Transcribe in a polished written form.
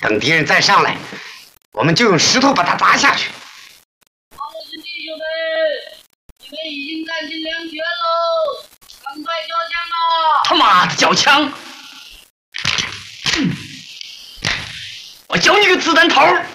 等敌人再上来，我们就用石头把他砸下去。 好的，弟兄们，你们已经占尽粮权喽，赶快交枪吧！ 他妈的，交枪！我教你个子弹头！